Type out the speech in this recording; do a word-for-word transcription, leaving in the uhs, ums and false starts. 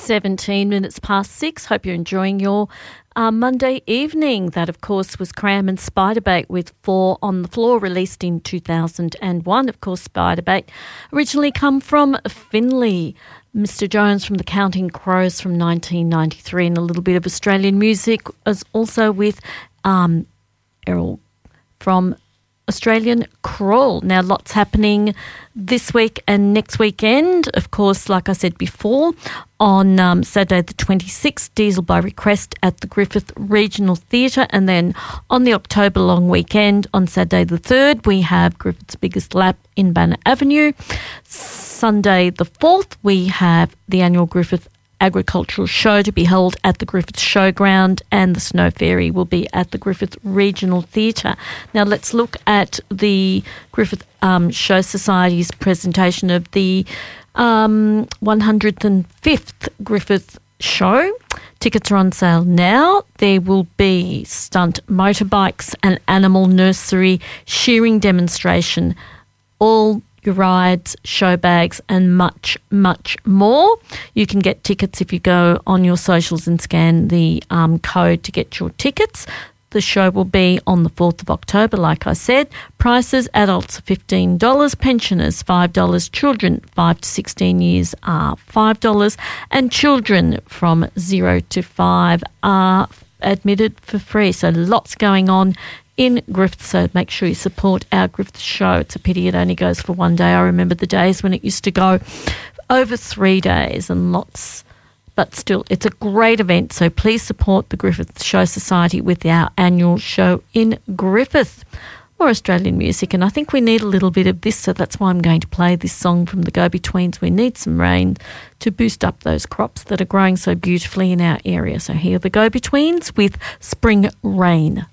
seventeen minutes past six. Hope you're enjoying your uh, Monday evening. That, of course, was Cram and Spiderbait with Four on the Floor, released in two thousand one. Of course, Spiderbait originally come from Finley. Mister Jones from the Counting Crows from nineteen ninety-three, and a little bit of Australian music as also with um, Errol from Australian Crawl. Now, lots happening this week and next weekend. Of course, like I said before, on um, Saturday the twenty-sixth, Diesel by Request at the Griffith Regional Theatre. And then on the October long weekend, on Saturday the third, we have Griffith's Biggest Lap in Banner Avenue. Sunday the fourth, we have the annual Griffith Agricultural Show to be held at the Griffith Showground, and the Snow Fairy will be at the Griffith Regional Theatre. Now let's look at the Griffith um, Show Society's presentation of the um, one hundred fifth Griffith Show. Tickets are on sale now. There will be stunt motorbikes, an animal nursery, shearing demonstration, all your rides, show bags, and much, much more. You can get tickets if you go on your socials and scan the um, code to get your tickets. The show will be on the fourth of October, like I said. Prices, adults are fifteen dollars, pensioners five dollars, children five to sixteen years are five dollars, and children from zero to five are admitted for free. So lots going on in Griffith, so make sure you support our Griffith show. It's a pity it only goes for one day. I remember the days when it used to go over three days and lots, but still, it's a great event. So please support the Griffith Show Society with our annual show in Griffith. More Australian music, and I think we need a little bit of this, so that's why I'm going to play this song from the Go-Betweens. We need some rain to boost up those crops that are growing so beautifully in our area. So here are the Go-Betweens with Spring Rain.